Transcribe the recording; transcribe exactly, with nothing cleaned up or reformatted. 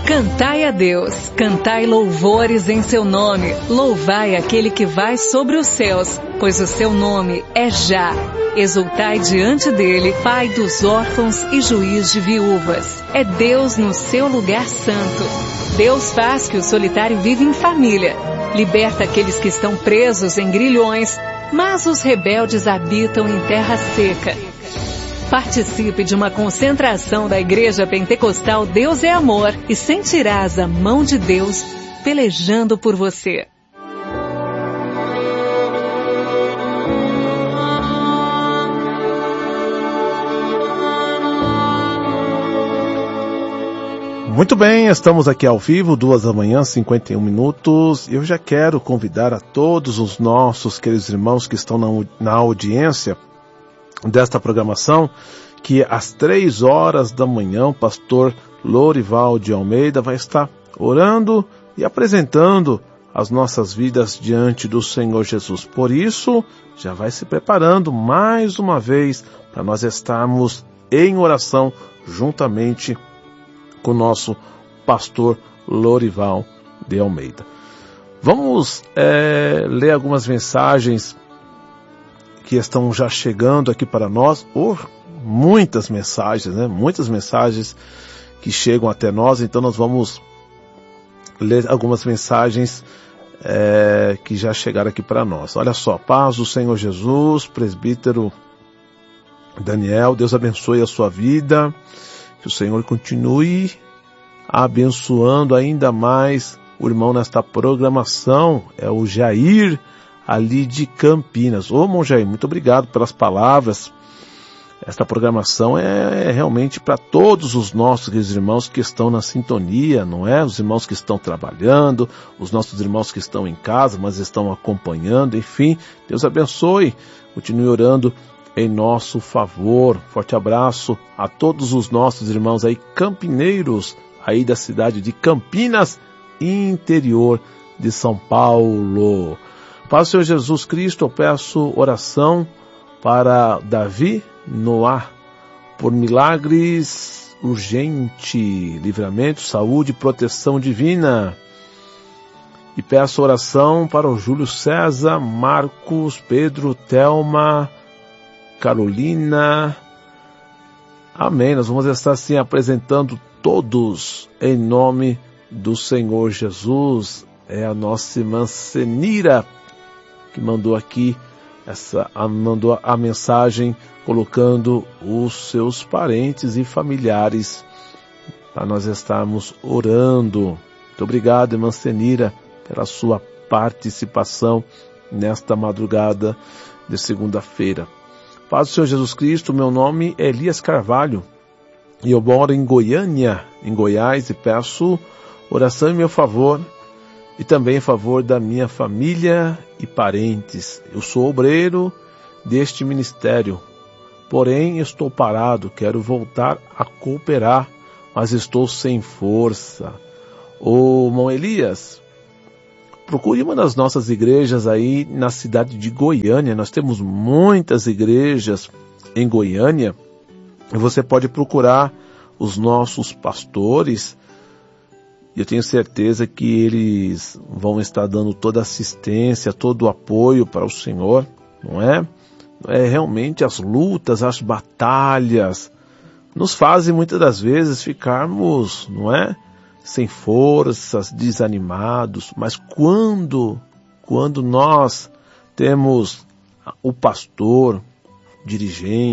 Cantai a Deus, cantai louvores em seu nome, louvai aquele que vai sobre os céus, pois o seu nome é Já. Exultai diante dele, Pai dos órfãos e juiz de viúvas. É Deus no seu lugar santo. Deus faz que o solitário vive em família. Liberta aqueles que estão presos em grilhões, mas os rebeldes habitam em terra seca. Participe de uma concentração da Igreja Pentecostal Deus é Amor e sentirás a mão de Deus pelejando por você. Muito bem, estamos aqui ao vivo, duas da manhã, cinquenta e um minutos. Eu já quero convidar a todos os nossos queridos irmãos que estão na, na audiência desta programação, que às três horas da manhã o pastor Lorival de Almeida vai estar orando e apresentando as nossas vidas diante do Senhor Jesus. Por isso, já vai se preparando mais uma vez para nós estarmos em oração juntamente com o nosso pastor Lorival de Almeida. Vamos é, ler algumas mensagens que estão já chegando aqui para nós, ou muitas mensagens, né? Muitas mensagens que chegam até nós, então nós vamos ler algumas mensagens é, que já chegaram aqui para nós. Olha só, paz do Senhor Jesus, presbítero Daniel, Deus abençoe a sua vida, que o Senhor continue abençoando ainda mais o irmão nesta programação, é o Jair, ali de Campinas. Ô, irmão Jair, muito obrigado pelas palavras. Esta programação é, é realmente para todos os nossos irmãos que estão na sintonia, não é? Os irmãos que estão trabalhando, os nossos irmãos que estão em casa, mas estão acompanhando, enfim. Deus abençoe. Continue orando em nosso favor. Forte abraço a todos os nossos irmãos aí campineiros, aí da cidade de Campinas, interior de São Paulo. Para o Senhor Jesus Cristo, eu peço oração para Davi Noah, por milagres urgente, livramento, saúde e proteção divina. E peço oração para o Júlio César, Marcos, Pedro, Thelma, Carolina. Amém. Nós vamos estar assim apresentando todos em nome do Senhor Jesus. É a nossa irmã Senira que mandou aqui essa, mandou a mensagem colocando os seus parentes e familiares para nós estarmos orando. Muito obrigado, irmã Senira, pela sua participação nesta madrugada de segunda-feira. Paz do Senhor Jesus Cristo, meu nome é Elias Carvalho e eu moro em Goiânia, em Goiás, e peço oração em meu favor e também em favor da minha família e parentes. Eu sou obreiro deste ministério, porém estou parado, quero voltar a cooperar, mas estou sem força. Ô, irmão Elias, procure uma das nossas igrejas aí na cidade de Goiânia. Nós temos muitas igrejas em Goiânia. Você pode procurar os nossos pastores. Eu tenho certeza que eles vão estar dando toda a assistência, todo o apoio para o Senhor, não é? É realmente as lutas, as batalhas, nos fazem muitas das vezes ficarmos, não é? Sem forças, desanimados, mas quando, quando nós temos o pastor, dirigente,